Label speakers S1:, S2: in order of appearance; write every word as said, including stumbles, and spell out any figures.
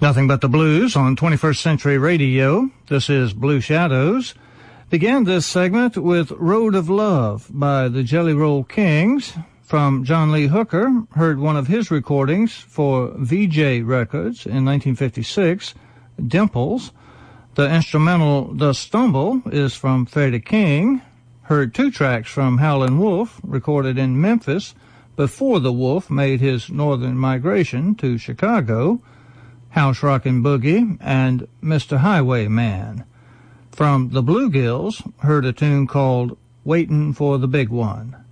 S1: Nothing but the blues on twenty-first Century Radio. This is Blue Shadows. Began this segment with Road of Love by the Jelly Roll Kings. From John Lee Hooker, heard one of his recordings for V J Records in nineteen fifty-six, Dimples. The instrumental The Stumble is from Freddie King. Heard two tracks from Howlin' Wolf, recorded in Memphis before the Wolf made his northern migration to Chicago. House Rockin' Boogie and Mister Highwayman. From the Bluegills, heard a tune called Waitin' for the Big One.